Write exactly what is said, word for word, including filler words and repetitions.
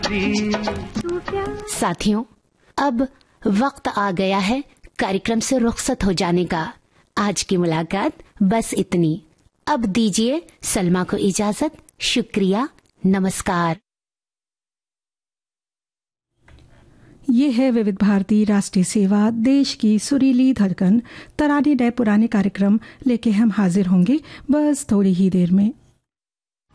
साथियों, अब वक्त आ गया है कार्यक्रम से रुखसत हो जाने का। आज की मुलाकात बस इतनी। अब दीजिए सलमा को इजाजत। शुक्रिया, नमस्कार। ये है विविध भारती राष्ट्रीय सेवा, देश की सुरीली धड़कन। तराने नए पुराने कार्यक्रम लेके हम हाजिर होंगे बस थोड़ी ही देर में।